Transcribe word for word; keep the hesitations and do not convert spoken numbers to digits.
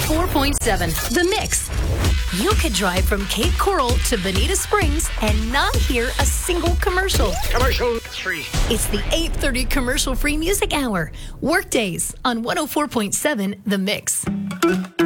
four point seven, The Mix. You could drive from Cape Coral to Bonita Springs and not hear a single commercial. Commercial free. It's the eight thirty commercial-free music hour. Workdays on one oh four point seven The Mix.